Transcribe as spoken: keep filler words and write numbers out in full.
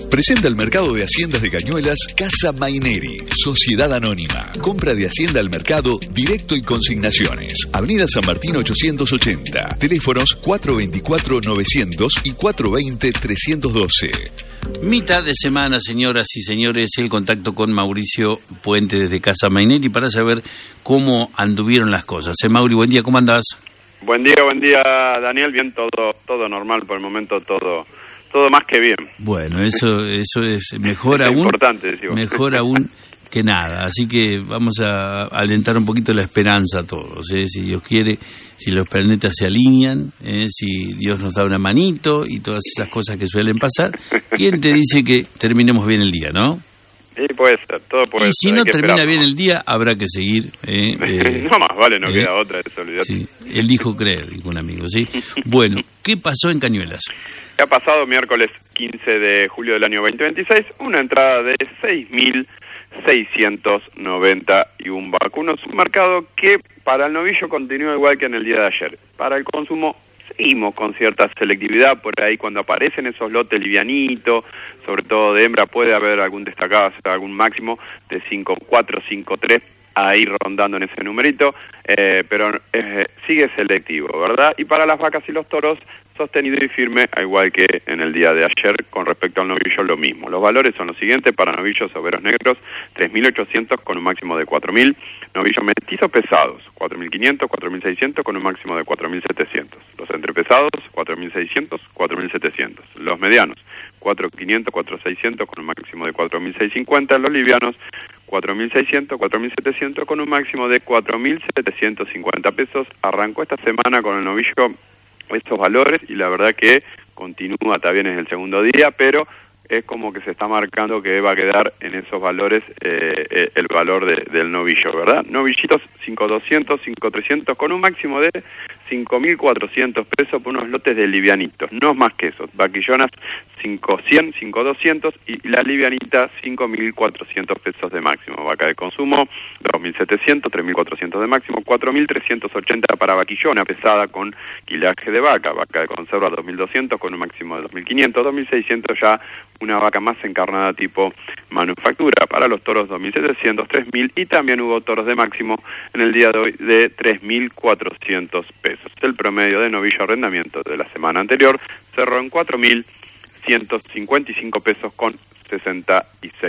Presenta el mercado de haciendas de Cañuelas Casa Maineri, Sociedad Anónima. Compra de hacienda al mercado, directo y consignaciones. Avenida San Martín ochocientos ochenta. Teléfonos cuatro veinticuatro novecientos y cuatro veinte trescientos doce. Mitad de semana, señoras y señores, el contacto con Mauricio Puente desde Casa Maineri para saber cómo anduvieron las cosas. Eh, Mauri, buen día, ¿cómo andás? Buen día, buen día, Daniel. Bien, todo todo normal por el momento, todo todo más que bien. Bueno, eso eso es mejor es aún, importante, decimos. mejor aún que nada. Así que vamos a alentar un poquito la esperanza a todos. ¿eh? Si Dios quiere, si los planetas se alinean, ¿eh? si Dios nos da una manito y todas esas cosas que suelen pasar, ¿quién te dice que terminemos bien el día, no? Sí, puede ser, todo puede ser. Y si no termina bien el día, habrá que seguir. Eh, eh, no más vale, no eh, queda otra, eso, olvidate. Sí, elijo creer, dijo un amigo, ¿sí? Bueno, ¿qué pasó en Cañuelas? Ha pasado miércoles quince de julio del año veinte veintiséis, una entrada de seis mil seiscientos noventa y uno vacunos, un mercado que para el novillo continúa igual que en el día de ayer. Para el consumo seguimos con cierta selectividad, por ahí cuando aparecen esos lotes livianitos, sobre todo de hembra, puede haber algún destacado, algún máximo de cinco cuatro, cinco tres, ahí rondando en ese numerito, eh, pero eh, sigue selectivo, ¿verdad? Y para las vacas y los toros, sostenido y firme, al igual que en el día de ayer, con respecto al novillo, lo mismo. Los valores son los siguientes: para novillos overos negros, tres mil ochocientos con un máximo de cuatro mil, novillos mestizos pesados, cuatro mil quinientos, cuatro mil seiscientos con un máximo de cuatro mil setecientos, los entrepesados, cuatro mil seiscientos, cuatro mil setecientos, los medianos, cuatro mil quinientos, cuatro mil seiscientos con un máximo de cuatro mil seiscientos cincuenta, los livianos, cuatro mil seiscientos, cuatro mil setecientos con un máximo de cuatro mil setecientos cincuenta pesos. Arrancó esta semana con el novillo estos valores y la verdad que continúa, también es el segundo día, pero es como que se está marcando que va a quedar en esos valores eh, el valor de, del novillo, ¿verdad? Novillitos cinco mil doscientos, cinco mil trescientos con un máximo de cinco mil cuatrocientos pesos por unos lotes de livianitos, no más que eso. Vaquillonas cinco mil cien, cinco mil doscientos y la livianita cinco mil cuatrocientos pesos de máximo. Vaca de consumo dos mil setecientos, tres mil cuatrocientos de máximo, cuatro mil trescientos ochenta para vaquillona pesada con quilaje de vaca. Vaca de conserva dos mil doscientos con un máximo de dos mil quinientos, dos mil seiscientos ya una vaca más encarnada tipo manufactura. Para los toros dos mil setecientos, tres mil y también hubo toros de máximo en el día de hoy de tres mil cuatrocientos pesos. El promedio de novillo arrendamiento de la semana anterior cerró en cuatro mil ciento cincuenta y cinco pesos con sesenta y seis